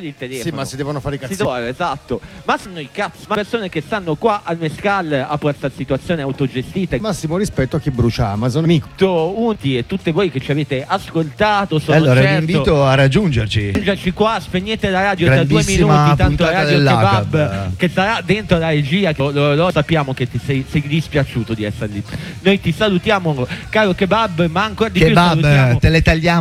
togli il telefono. Sì, ma si devono fare i cazzi. Esatto. Ma sono i cazzi, ma persone che stanno qua al Mescal a questa situazione autogestita. Massimo rispetto a chi brucia Amazon, amico. Unti e tutte voi che ci avete ascoltato, sono allora certo. vi invito a raggiungerci. Raggiungerci qua, spegnete la radio tra 2 Grandissima minuti, tanto puntata Radio dell'ACAB. Kebab che sarà dentro la regia. Lo sappiamo che ti sei dispiaciuto di essere lì. Noi ti salutiamo, caro Kebab, ma ancora di più Kebab, salutiamo te le tagliamo